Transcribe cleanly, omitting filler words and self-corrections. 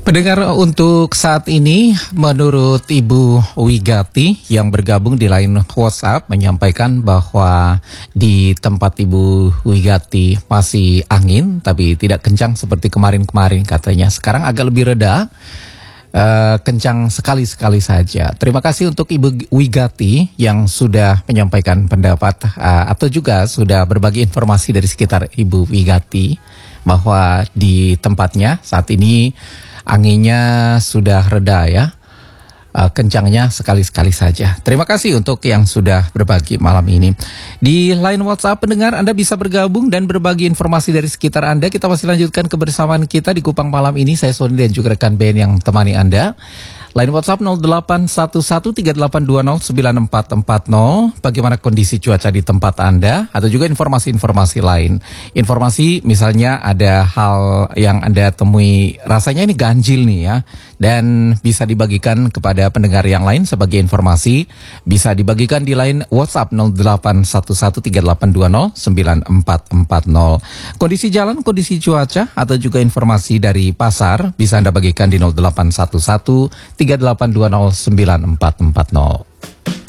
Pendengar, untuk saat ini menurut Ibu Wigati yang bergabung di line WhatsApp menyampaikan bahwa di tempat Ibu Wigati masih angin tapi tidak kencang seperti kemarin-kemarin katanya. Sekarang agak lebih reda, kencang sekali-sekali saja. Terima kasih untuk Ibu Wigati yang sudah menyampaikan pendapat atau juga sudah berbagi informasi dari sekitar Ibu Wigati bahwa di tempatnya saat ini anginnya sudah reda ya, kencangnya sekali-sekali saja. Terima kasih untuk yang sudah berbagi malam ini. Di line WhatsApp pendengar, Anda bisa bergabung dan berbagi informasi dari sekitar Anda. Kita masih lanjutkan kebersamaan kita di Kupang malam ini. Saya Sony dan juga rekan Ben yang temani Anda. Line WhatsApp 081138209440. Bagaimana kondisi cuaca di tempat Anda atau juga informasi-informasi lain. Informasi misalnya ada hal yang Anda temui rasanya ini ganjil nih ya, dan bisa dibagikan kepada pendengar yang lain sebagai informasi. Bisa dibagikan di line WhatsApp 081138209440. Kondisi jalan, kondisi cuaca atau juga informasi dari pasar bisa Anda bagikan di 0811 38209440.